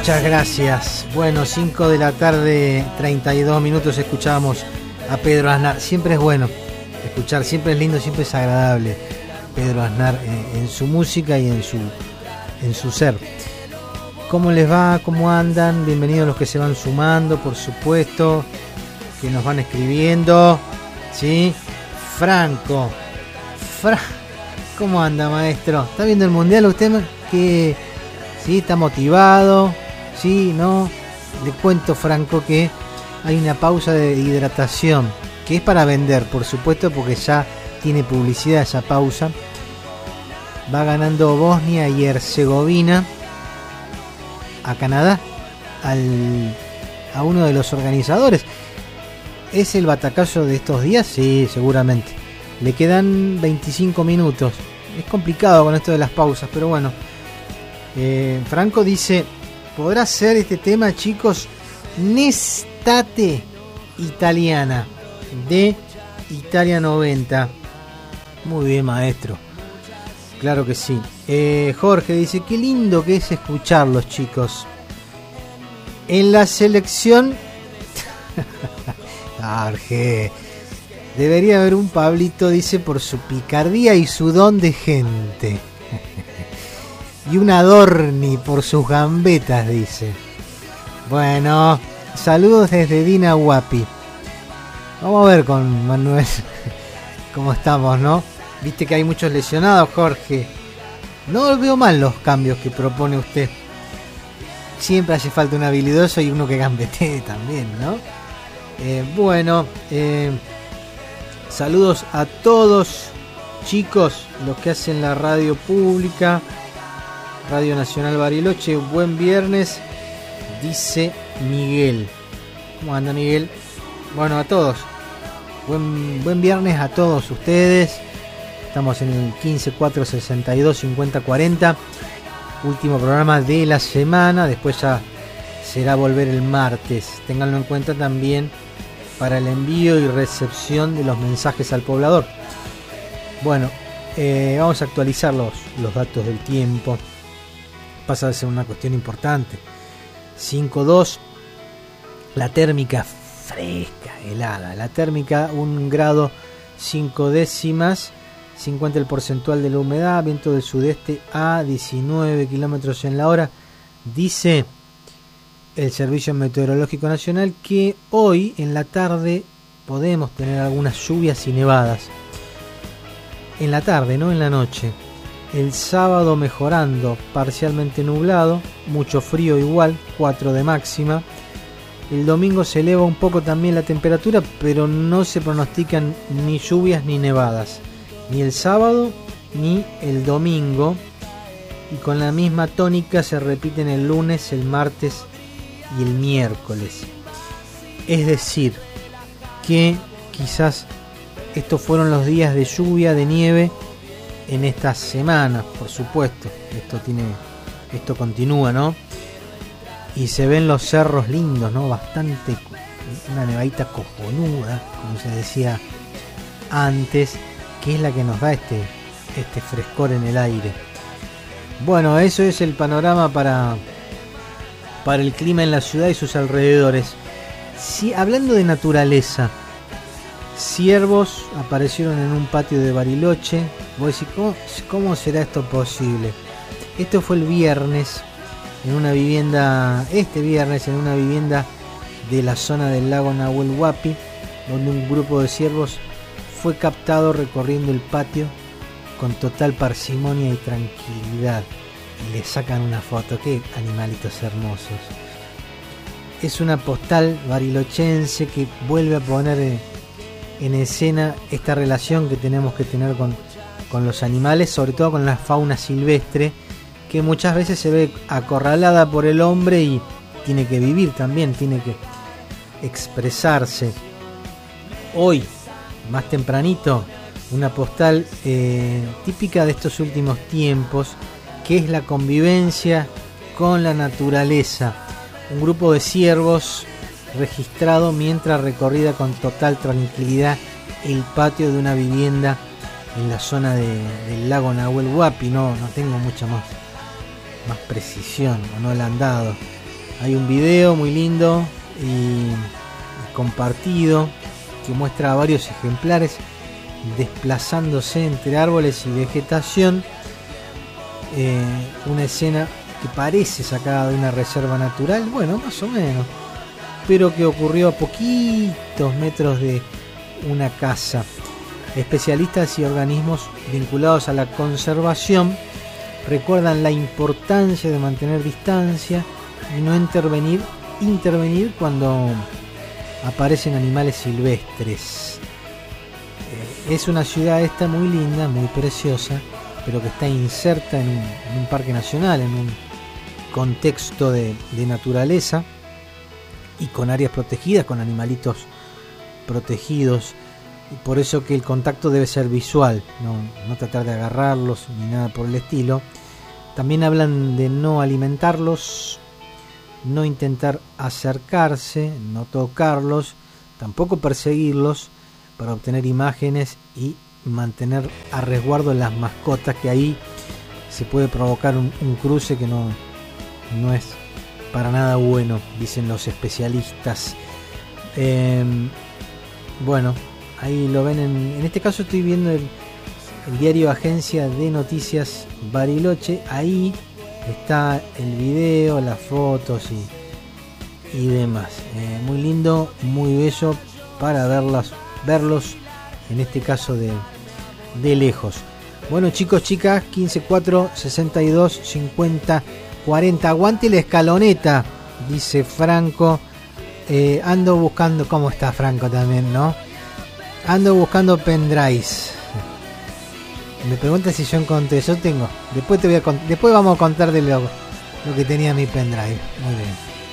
Muchas gracias. Bueno, 5 de la tarde, 32 minutos, escuchábamos a Pedro Aznar. Siempre es bueno escuchar, siempre es lindo, siempre es agradable Pedro Aznar en su música y en su ser. ¿Cómo les va? ¿Cómo andan? Bienvenidos los que se van sumando, por supuesto, que nos van escribiendo. ¿Sí? Franco. ¿Cómo anda, maestro? ¿Está viendo el mundial usted? Que sí, está motivado. Sí, no. Le cuento, Franco, que hay una pausa de hidratación que es para vender, por supuesto, porque ya tiene publicidad esa pausa. Va ganando Bosnia y Herzegovina a Canadá, a uno de los organizadores. ¿Es el batacazo de estos días? Sí, seguramente. Le quedan 25 minutos. Es complicado con esto de las pausas, pero bueno. Franco dice: ¿podrá ser este tema, chicos? Nestate Italiana, de Italia 90. Muy bien, maestro. Claro que sí. Jorge dice: qué lindo que es escucharlos, chicos. En la selección Jorge, debería haber un Pablito, dice, por su picardía y su don de gente. Y un Adorni por sus gambetas, dice. Bueno, saludos desde Dina Guapi. Vamos a ver con Manuel cómo estamos, ¿no? Viste que hay muchos lesionados, Jorge. No veo mal los cambios que propone usted. Siempre hace falta un habilidoso y uno que gambetee también, ¿no? Bueno, saludos a todos, chicos, los que hacen la radio pública, Radio Nacional Bariloche. Buen viernes, dice Miguel. ¿Cómo anda, Miguel? Bueno, a todos. Buen viernes a todos ustedes. Estamos en el 15-462-50-40. Último programa de la semana. Después ya será volver el martes. Ténganlo en cuenta también para el envío y recepción de los mensajes al poblador. Bueno, vamos a actualizar los datos del tiempo. Pasa a ser una cuestión importante. 5.2. La térmica fresca, helada. La térmica 1 grado 5 décimas. 50 el porcentual de la humedad. Viento del sudeste a 19 kilómetros en la hora. Dice el Servicio Meteorológico Nacional que hoy en la tarde podemos tener algunas lluvias y nevadas. En la tarde, no en la noche. El sábado mejorando, parcialmente nublado, mucho frío igual, 4 de máxima. El domingo se eleva un poco también la temperatura, pero no se pronostican ni lluvias ni nevadas, ni el sábado ni el domingo. Y con la misma tónica se repiten el lunes, el martes y el miércoles. Es decir, que quizás estos fueron los días de lluvia, de nieve en estas semanas, por supuesto. Esto continúa, ¿no? Y se ven los cerros lindos, ¿no? Bastante, una nevadita cojonuda, como se decía antes, que es la que nos da este frescor en el aire. Bueno, eso es el panorama para el clima en la ciudad y sus alrededores. Sí, hablando de naturaleza, ciervos aparecieron en un patio de Bariloche. Vos decís, ¿cómo será esto posible? Esto fue el viernes en una vivienda, en una vivienda de la zona del lago Nahuel Huapi, donde un grupo de ciervos fue captado recorriendo el patio con total parsimonia y tranquilidad. Y le sacan una foto. ¡Qué animalitos hermosos! Es una postal barilochense que vuelve a poner en escena esta relación que tenemos que tener con los animales, sobre todo con la fauna silvestre, que muchas veces se ve acorralada por el hombre y tiene que vivir también, tiene que expresarse. Hoy, más tempranito, una postal típica de estos últimos tiempos, que es la convivencia con la naturaleza. Un grupo de ciervos registrado mientras recorrida con total tranquilidad el patio de una vivienda en la zona del lago Nahuel Huapi. No tengo mucha más precisión, o no la han dado. Hay un video muy lindo y compartido que muestra a varios ejemplares desplazándose entre árboles y vegetación. Una escena que parece sacada de una reserva natural, bueno, más o menos, pero que ocurrió a poquitos metros de una casa. Especialistas y organismos vinculados a la conservación recuerdan la importancia de mantener distancia y no intervenir cuando aparecen animales silvestres. Es una ciudad esta muy linda, muy preciosa, pero que está inserta en un parque nacional, en un contexto de naturaleza y con áreas protegidas, con animalitos protegidos, y por eso que el contacto debe ser visual, no tratar de agarrarlos ni nada por el estilo. También hablan de no alimentarlos, no intentar acercarse, no tocarlos, tampoco perseguirlos para obtener imágenes y mantener a resguardo las mascotas, que ahí se puede provocar un cruce que no es para nada bueno, dicen los especialistas. Bueno, ahí lo ven. En este caso estoy viendo el diario Agencia de Noticias Bariloche. Ahí está el video, las fotos y demás. Muy lindo, muy bello para verlos en este caso de lejos. Bueno, chicos, chicas, 15-4, 62, 50, 40. Aguante la escaloneta, dice Franco. Ando buscando, ¿cómo está Franco también, no? Ando buscando pendrives. Me pregunta si yo encontré. Yo tengo. Después vamos a contar de lo que tenía mi pendrive. Muy bien.